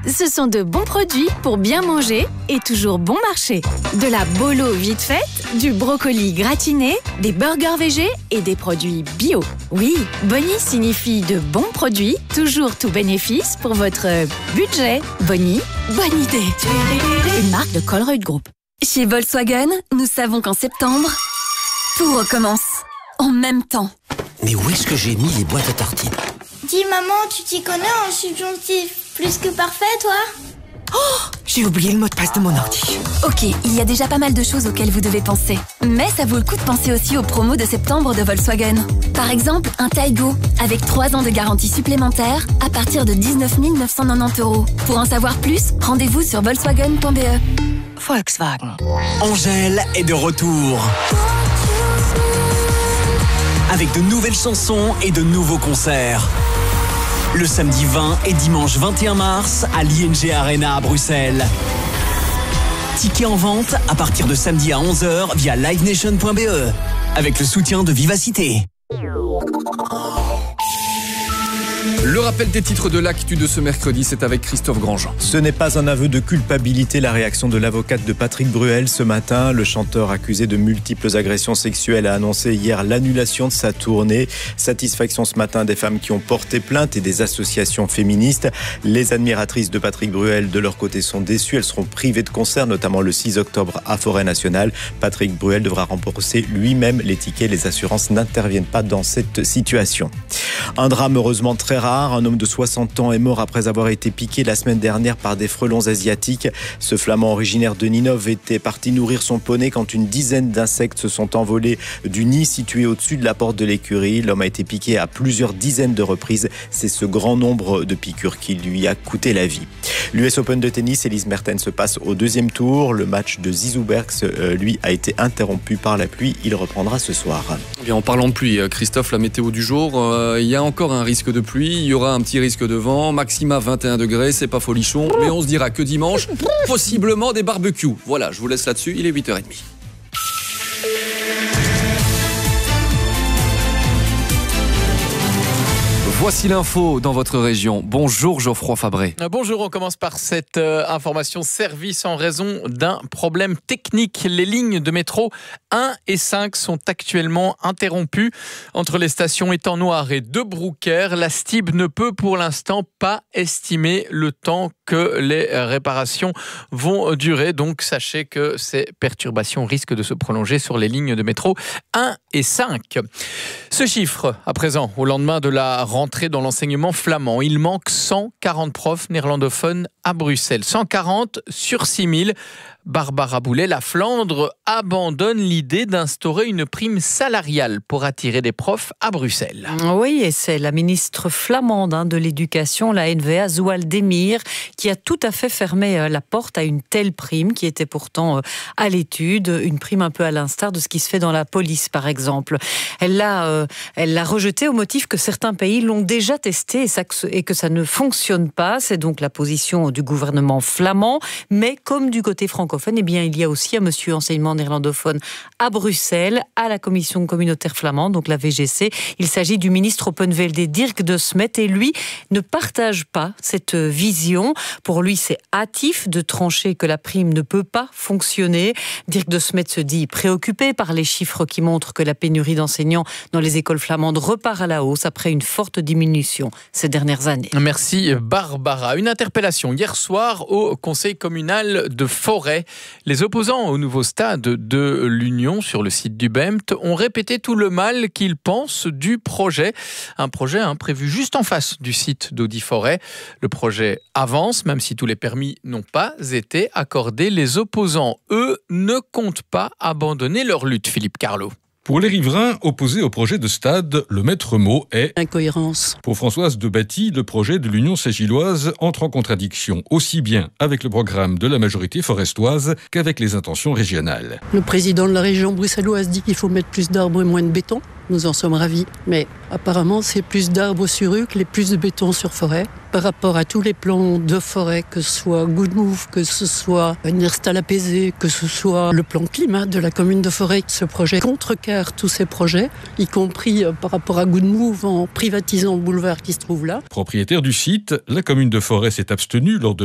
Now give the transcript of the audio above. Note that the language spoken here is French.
ce sont de bons produits pour bien manger et toujours bon marché. De la bolo vite faite, du brocoli gratiné, des burgers végés et des produits bio. Oui, Bonnie signifie de bons produits, toujours tout bénéfice pour votre budget. Bonnie, bonne idée. Une marque de Colruyt Group. Chez Volkswagen, nous savons qu'en septembre, tout recommence. En même temps. Mais où est-ce que j'ai mis les boîtes à tartines ? Dis maman, tu t'y connais en subjonctif plus que parfait, toi ? Oh, j'ai oublié le mot de passe de mon ordi. Ok, il y a déjà pas mal de choses auxquelles vous devez penser. Mais ça vaut le coup de penser aussi aux promos de septembre de Volkswagen. Par exemple, un Taigo, avec 3 ans de garantie supplémentaire à partir de 19 990 €. Pour en savoir plus, rendez-vous sur volkswagen.be. Volkswagen. Angèle est de retour. Avec de nouvelles chansons et de nouveaux concerts. Le samedi 20 et dimanche 21 mars à l'ING Arena à Bruxelles. Tickets en vente à partir de samedi à 11h via livenation.be avec le soutien de Vivacité. Le rappel des titres de l'actu de ce mercredi, c'est avec Christophe Grandjean. Ce n'est pas un aveu de culpabilité, la réaction de l'avocate de Patrick Bruel ce matin. Le chanteur accusé de multiples agressions sexuelles a annoncé hier l'annulation de sa tournée. Satisfaction ce matin des femmes qui ont porté plainte et des associations féministes. Les admiratrices de Patrick Bruel, de leur côté, sont déçues. Elles seront privées de concerts, notamment le 6 octobre à Forêt Nationale. Patrick Bruel devra rembourser lui-même les tickets. Les assurances n'interviennent pas dans cette situation. Un drame heureusement très rare. Un homme de 60 ans est mort après avoir été piqué la semaine dernière par des frelons asiatiques. Ce flamand originaire de Ninove était parti nourrir son poney quand une dizaine d'insectes se sont envolés du nid situé au-dessus de la porte de l'écurie. L'homme a été piqué à plusieurs dizaines de reprises. C'est ce grand nombre de piqûres qui lui a coûté la vie. L'US Open de tennis, Elise Mertens se passe au deuxième tour. Le match de Zizou Bergs, lui, a été interrompu par la pluie. Il reprendra ce soir. Bien, en parlant de pluie, Christophe, la météo du jour, il y a encore un risque de pluie, il y aura un petit risque de vent, maxima 21 degrés, c'est pas folichon, mais on se dira que dimanche, possiblement des barbecues. Voilà, je vous laisse là-dessus, il est 8h30. Voici l'info dans votre région. Bonjour Geoffroy Fabré. Bonjour, on commence par cette information service en raison d'un problème technique. Les lignes de métro 1 et 5 sont actuellement interrompues entre les stations Étang-Noir et de Brouckère. La STIB ne peut pour l'instant pas estimer le temps que les réparations vont durer. Donc sachez que ces perturbations risquent de se prolonger sur les lignes de métro 1 et 5. Ce chiffre, à présent, au lendemain de la rentrée dans l'enseignement flamand, il manque 140 profs néerlandophones à Bruxelles. 140 sur 6000. Barbara Boulet, la Flandre abandonne l'idée d'instaurer une prime salariale pour attirer des profs à Bruxelles. Oui, et c'est la ministre flamande de l'Éducation, la NVA, Zoual Demir, qui a tout à fait fermé la porte à une telle prime qui était pourtant à l'étude, une prime un peu à l'instar de ce qui se fait dans la police, par exemple. Elle l'a rejetée au motif que certains pays l'ont déjà testé et que ça ne fonctionne pas. C'est donc la position du gouvernement flamand, mais comme du côté francophone, eh bien, il y a aussi un monsieur enseignement néerlandophone à Bruxelles, à la commission communautaire flamande, donc la VGC. Il s'agit du ministre Openvelde, Dirk de Smet, et lui ne partage pas cette vision. Pour lui, c'est hâtif de trancher que la prime ne peut pas fonctionner. Dirk de Smet se dit préoccupé par les chiffres qui montrent que la pénurie d'enseignants dans les écoles flamandes repart à la hausse après une forte diminution ces dernières années. Merci Barbara. Une interpellation hier soir au conseil communal de Forêt. Les opposants au nouveau stade de l'Union sur le site du BEMT ont répété tout le mal qu'ils pensent du projet. Un projet prévu juste en face du site d'Audi Forêt. Le projet avance, même si tous les permis n'ont pas été accordés. Les opposants, eux, ne comptent pas abandonner leur lutte. Philippe Carlo. Pour les riverains opposés au projet de stade, le maître mot est incohérence. Pour Françoise Debatty, le projet de l'Union Saint-Gilloise entre en contradiction aussi bien avec le programme de la majorité forestoise qu'avec les intentions régionales. Le président de la région bruxelloise dit qu'il faut mettre plus d'arbres et moins de béton. Nous en sommes ravis. Mais apparemment, c'est plus d'arbres sur Uccle et plus de béton sur forêt. Par rapport à tous les plans de forêt, que ce soit Good Move, que ce soit Nerstal apaisé, que ce soit le plan climat de la commune de Forêt, ce projet contrecarre tous ces projets, y compris par rapport à Good Move en privatisant le boulevard qui se trouve là. Propriétaire du site, la commune de Forêt s'est abstenue lors de